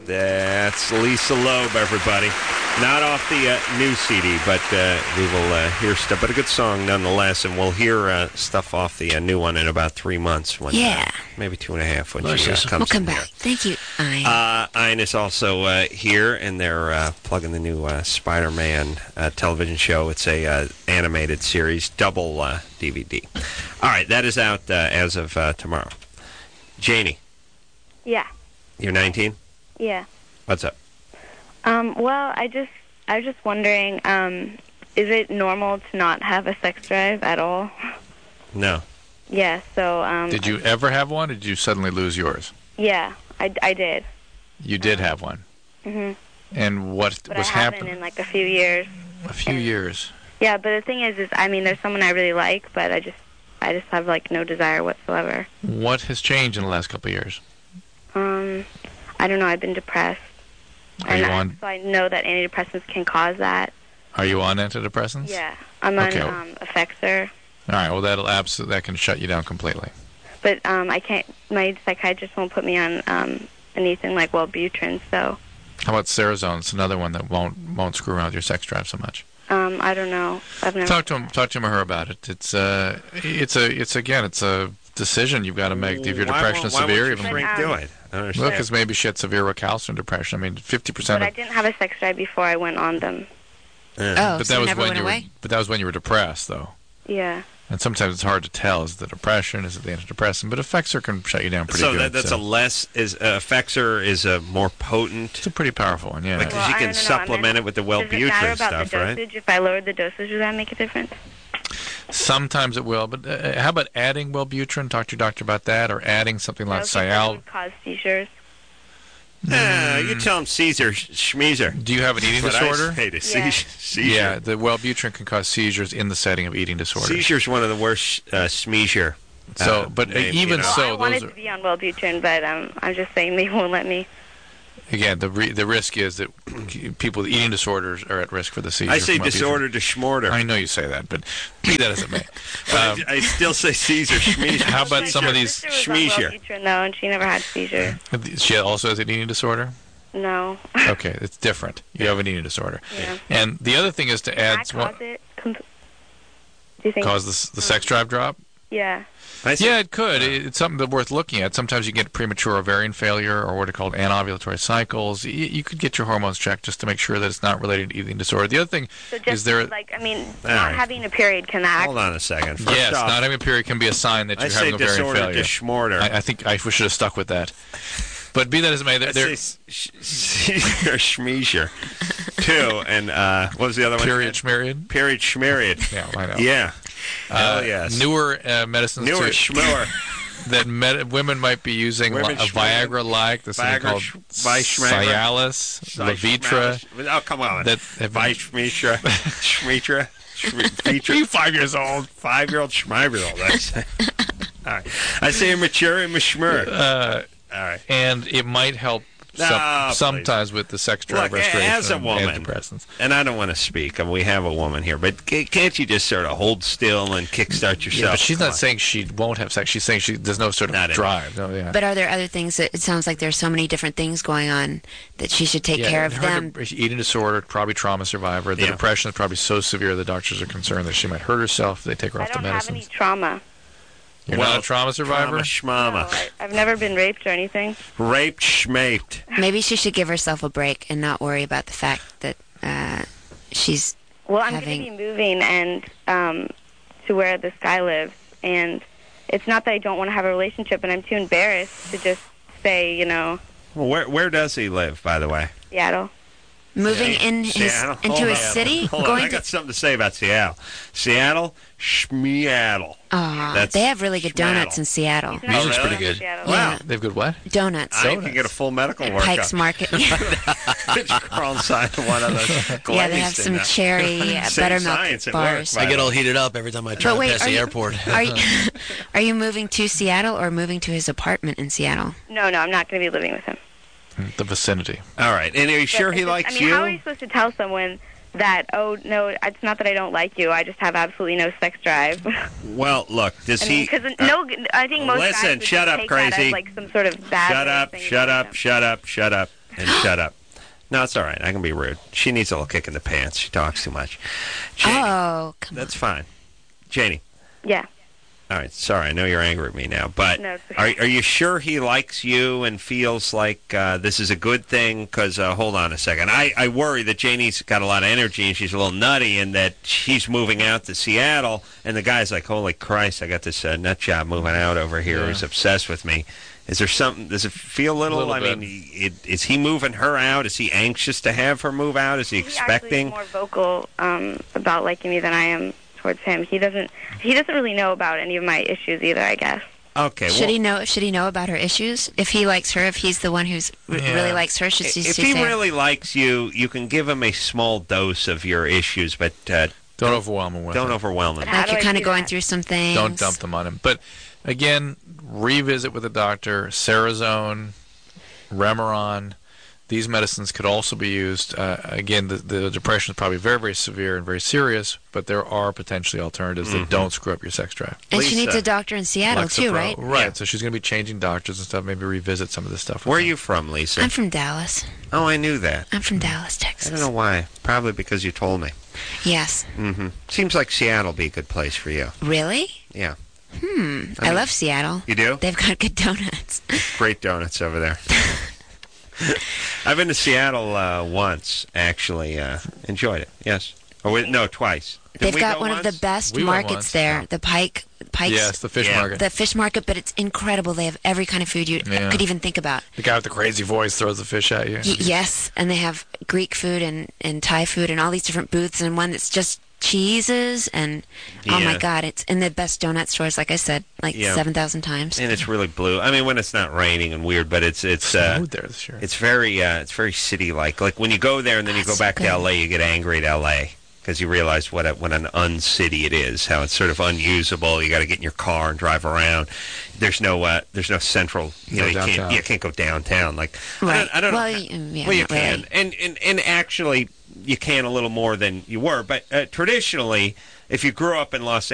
That's Lisa Loeb, everybody. Not off the new CD, but we will hear stuff. But a good song nonetheless, and we'll hear stuff off the new one in about 3 months. When, maybe 2.5 when she comes We'll come in back. here. Thank you, Ian. Ian is also here, and they're plugging the new Spider-Man television show. It's a animated series, double DVD. All right, that is out as of tomorrow. Janie. Yeah. You're 19? Yeah. What's up? Well, I was just wondering, is it normal to not have a sex drive at all? No. Yeah, so, Did you ever have one, or did you suddenly lose yours? Yeah, I did. You did have one. Mm-hmm. And what But was I haven't happening? in, like, a few years. A few years. Yeah, but the thing is, I mean, there's someone I really like, but I just have, like, no desire whatsoever. What has changed in the last couple of years? I don't know, I've been depressed. Are you on? So I know that antidepressants can cause that. Are you on antidepressants? Yeah, I'm on Effexor. All right. Well, that can shut you down completely. But I can't. My psychiatrist won't put me on anything like Wellbutrin. So. How about Cerazone? It's another one that won't screw around with your sex drive so much. I don't know. I've never. Talk to him or her about it. It's a decision you've got to make. If your depression is severe, even do it. Look, because maybe she had severe recalcitrant depression. I mean, 50%. But I didn't have a sex drive before I went on them. Yeah. But that was when you were. But that was when you were depressed, though. Yeah. And sometimes it's hard to tell. Is it the depression? Is it the antidepressant? But Effexor can shut you down pretty good. That's a less Effexor is a more potent. It's a pretty powerful one, yeah. Because you can supplement it with the Wellbutrin stuff, right? Does it matter about the dosage? If I lowered the dosage, would that make a difference? Sometimes it will, but how about adding Wellbutrin? Talk to your doctor about that, or adding something like Cial. Would cause seizures. You tell him Caesar Schmeezer. Do you have an eating disorder? Seizure. Yeah, the Wellbutrin can cause seizures in the setting of eating disorders. Seizure's one of the worst Schmeezer. So, but even so, I wanted to be on Wellbutrin, but I'm just saying they won't let me. Again, the risk is that people with eating disorders are at risk for the seizure. I say disorder to schmorter. I know you say that, but be that as it may. I still say Caesar Schmeezer. How about some of these Schmeezer? No, and she never had seizure. She also has an eating disorder? No. Okay, it's different. You have an eating disorder. Yeah. And the other thing is to add... Can that cause it? Do you think? Cause the sex drive drop? Yeah. Yeah, it could. It's something that's worth looking at. Sometimes you get premature ovarian failure or what are called anovulatory cycles. You could get your hormones checked just to make sure that it's not related to eating disorder. The other thing is there... not having a period, can that... Hold on a second. Yes, not having a period can be a sign that you're having ovarian failure. I say disorder to schmorter. I think I should have stuck with that. But be that as it may, Caesar Schmeezer, too. And what was the other one? Period Schmeriod? Period Schmeriod. Yeah, I know. Yeah. Yes. Newer medicines that women might be using a Viagra-like, this thing called Cialis, Levitra. Oh, come on. Schmeezer. Are you 5 years old? 5-year-old Schmeiberl. That's all right. I say mature and mashmur. All right. And it might help sometimes with the sex drive restoration as a woman, antidepressants. And I don't want to speak, and we have a woman here, but can't you just sort of hold still and kickstart yourself? Yeah, but she's not saying she won't have sex. She's saying there's no sort of drive. No, yeah. But are there other things it sounds like there's so many different things going on that she should take care of them? Eating disorder, probably trauma survivor. The depression is probably so severe the doctors are concerned that she might hurt herself if they take her off the medicines. I don't have any trauma. You're not a trauma survivor? Schmama. No, I've never been raped or anything. Raped, schmaped. Maybe she should give herself a break and not worry about the fact that she's Well, I'm going to be moving and to where this guy lives, and it's not that I don't want to have a relationship, and I'm too embarrassed to just say, Well, where does he live, by the way? Seattle. Moving into his city? Hold on. I got something to say about Seattle. Seattle, Schmeattle. They have really good donuts in Seattle. Music's pretty good. Yeah. They have good what? Donuts. I can get a full medical workup. Pike's Market. Just crawl inside one of those. Yeah, they have some cherry buttermilk bars. I get all heated up every time I try to pass the airport. Are you moving to Seattle or moving to his apartment in Seattle? No, I'm not going to be living with him. The vicinity. All right. And are you sure he likes you? How are you supposed to tell someone that, oh, no, it's not that I don't like you, I just have absolutely no sex drive? Well, look, does he... Because I think most guys would shut up, take crazy. that as like some sort of bad Shut up. and shut up. No, it's all right. I can be rude. She needs a little kick in the pants. She talks too much. Janie, come on. that's fine. Janie. Yeah. All right. Sorry, I know you're angry at me now, but No, it's okay. are you sure he likes you and feels like this is a good thing? Because hold on a second. I worry that Janie's got a lot of energy and she's a little nutty, and that she's moving out to Seattle, and the guy's like, "Holy Christ, I got this nut job moving out over here who's obsessed with me." Is there something? Does it feel a little? I bit. mean, is he moving her out? Is he anxious to have her move out? Is he expecting? He's more vocal about liking me than I am towards him. He doesn't really know about any of my issues either, I guess. Okay. Should he know about her issues? If he likes her, if he's the one who's really likes her, should she if say he really likes you, you can give him a small dose of your issues, but don't overwhelm him with don't it. overwhelm him. like you're kind of going through some things. Don't dump them on him. But again, revisit with a doctor. Cerazone, Remeron, these medicines could also be used. Again, the depression is probably very, very severe and very serious, but there are potentially alternatives that don't screw up your sex drive. And she needs Lisa. a doctor in Seattle too, right? Right. Yeah. So she's going to be changing doctors and stuff. Maybe revisit some of this stuff. with Where are them. you from, Lisa? I'm from Dallas. Oh, I knew that. I'm from Dallas, I Texas. don't know why. Probably because you told me. Yes. Mm-hmm. Seems like Seattle would be a good place for you. Really? Yeah. I love Seattle. You do? They've got good donuts. Great donuts over there. I've been to Seattle once, actually. Enjoyed it. Yes. Oh, wait, no, twice. Did They've we got go one of the once? best We went markets once, there. yeah. The Pikes. Yes, the fish Yeah. market. The fish market, but it's incredible. They have every kind of food you Yeah. could even think about. The guy with the crazy voice throws the fish at you. Yes, and they have Greek food and Thai food and all these different booths, and one that's just cheeses and oh my Yeah. God, it's in the best donut stores. Like I said, like Yeah. 7,000 times. And it's really blue. I mean, when it's not raining and weird, but it's Snowed there this year. it's very city-like. Like when you go there and then you go That's back to good. L.A., you get angry at L.A. because you realize what an uncity it is, how it's sort of unusable. You got to get in your car and drive around. There's no central. You know, downtown. you can't go downtown. Like Right. I don't Well, know. yeah, Well, you not really. can, and actually you can a little more than you were. But traditionally, if you grew up in Los